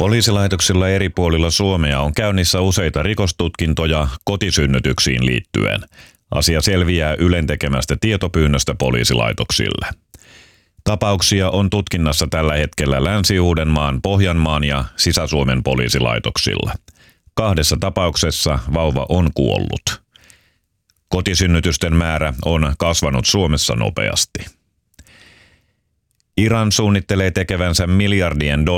Poliisilaitoksilla eri puolilla Suomea on käynnissä useita rikostutkintoja kotisynnytyksiin liittyen. Asia selviää Ylen tekemästä tietopyynnöstä poliisilaitoksille. Tapauksia on tutkinnassa tällä hetkellä Länsi-Uudenmaan, Pohjanmaan ja Sisä-Suomen poliisilaitoksilla. 2 tapauksessa vauva on kuollut. Kotisynnytysten määrä on kasvanut Suomessa nopeasti. Iran suunnittelee tekevänsä $miljardien